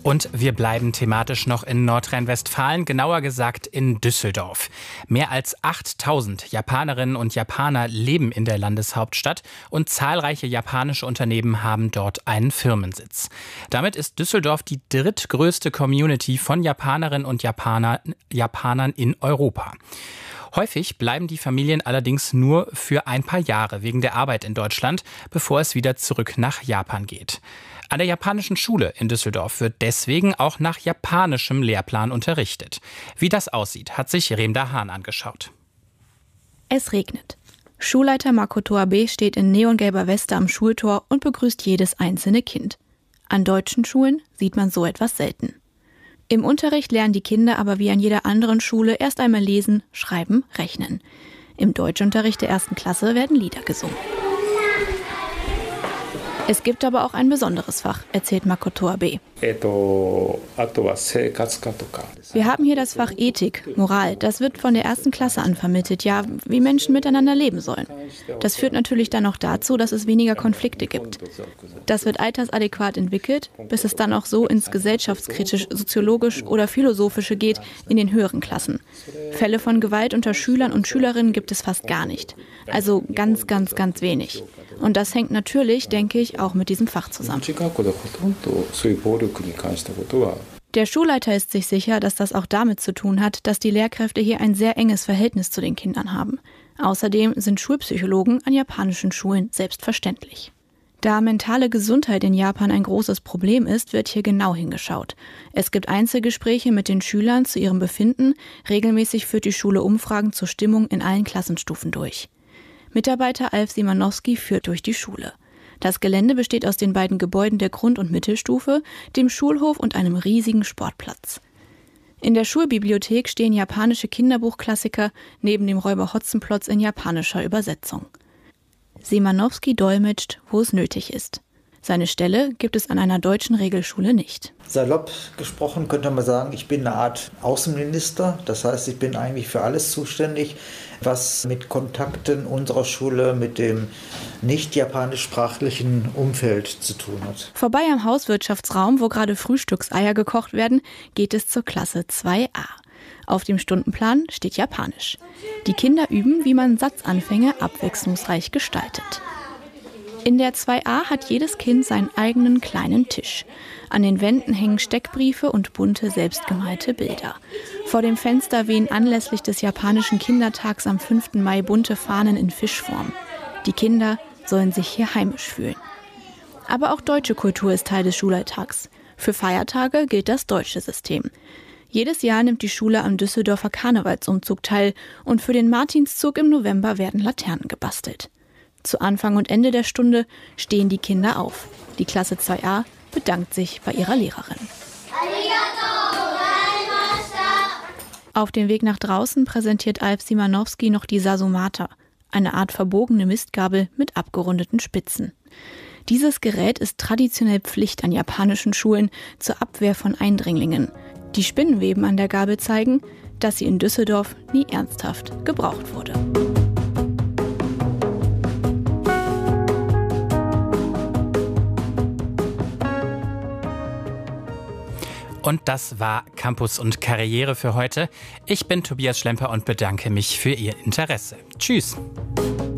Und wir bleiben thematisch noch in Nordrhein-Westfalen, genauer gesagt in Düsseldorf. Mehr als 8000 Japanerinnen und Japaner leben in der Landeshauptstadt und zahlreiche japanische Unternehmen haben dort einen Firmensitz. Damit ist Düsseldorf die drittgrößte Community von Japanerinnen und Japanern in Europa. Häufig bleiben die Familien allerdings nur für ein paar Jahre wegen der Arbeit in Deutschland, bevor es wieder zurück nach Japan geht. An der japanischen Schule in Düsseldorf wird deswegen auch nach japanischem Lehrplan unterrichtet. Wie das aussieht, hat sich Remda Hahn angeschaut. Es regnet. Schulleiter Makoto Abe steht in neongelber Weste am Schultor und begrüßt jedes einzelne Kind. An deutschen Schulen sieht man so etwas selten. Im Unterricht lernen die Kinder aber wie an jeder anderen Schule erst einmal lesen, schreiben, rechnen. Im Deutschunterricht der 1. Klasse werden Lieder gesungen. Es gibt aber auch ein besonderes Fach, erzählt Makoto Abe. Wir haben hier das Fach Ethik, Moral. Das wird von der 1. Klasse an vermittelt, ja, wie Menschen miteinander leben sollen. Das führt natürlich dann auch dazu, dass es weniger Konflikte gibt. Das wird altersadäquat entwickelt, bis es dann auch so ins gesellschaftskritisch, soziologisch oder philosophische geht in den höheren Klassen. Fälle von Gewalt unter Schülern und Schülerinnen gibt es fast gar nicht. Also ganz, ganz, ganz wenig. Und das hängt natürlich, denke ich, auch mit diesem Fach zusammen. Der Schulleiter ist sich sicher, dass das auch damit zu tun hat, dass die Lehrkräfte hier ein sehr enges Verhältnis zu den Kindern haben. Außerdem sind Schulpsychologen an japanischen Schulen selbstverständlich. Da mentale Gesundheit in Japan ein großes Problem ist, wird hier genau hingeschaut. Es gibt Einzelgespräche mit den Schülern zu ihrem Befinden. Regelmäßig führt die Schule Umfragen zur Stimmung in allen Klassenstufen durch. Mitarbeiter Alf Simanowski führt durch die Schule. Das Gelände besteht aus den beiden Gebäuden der Grund- und Mittelstufe, dem Schulhof und einem riesigen Sportplatz. In der Schulbibliothek stehen japanische Kinderbuchklassiker neben dem Räuber-Hotzenplotz in japanischer Übersetzung. Simanowski dolmetscht, wo es nötig ist. Seine Stelle gibt es an einer deutschen Regelschule nicht. Salopp gesprochen könnte man sagen, ich bin eine Art Außenminister. Das heißt, ich bin eigentlich für alles zuständig, was mit Kontakten unserer Schule mit dem nicht japanischsprachlichen Umfeld zu tun hat. Vorbei am Hauswirtschaftsraum, wo gerade Frühstückseier gekocht werden, geht es zur Klasse 2a. Auf dem Stundenplan steht Japanisch. Die Kinder üben, wie man Satzanfänge abwechslungsreich gestaltet. In der 2a hat jedes Kind seinen eigenen kleinen Tisch. An den Wänden hängen Steckbriefe und bunte, selbstgemalte Bilder. Vor dem Fenster wehen anlässlich des japanischen Kindertags am 5. Mai bunte Fahnen in Fischform. Die Kinder sollen sich hier heimisch fühlen. Aber auch deutsche Kultur ist Teil des Schulalltags. Für Feiertage gilt das deutsche System. Jedes Jahr nimmt die Schule am Düsseldorfer Karnevalsumzug teil und für den Martinszug im November werden Laternen gebastelt. Zu Anfang und Ende der Stunde stehen die Kinder auf. Die Klasse 2a bedankt sich bei ihrer Lehrerin. Auf dem Weg nach draußen präsentiert Alf Simanowski noch die Sasumata, eine Art verbogene Mistgabel mit abgerundeten Spitzen. Dieses Gerät ist traditionell Pflicht an japanischen Schulen zur Abwehr von Eindringlingen. Die Spinnenweben an der Gabel zeigen, dass sie in Düsseldorf nie ernsthaft gebraucht wurde. Und das war Campus und Karriere für heute. Ich bin Tobias Schlemper und bedanke mich für Ihr Interesse. Tschüss.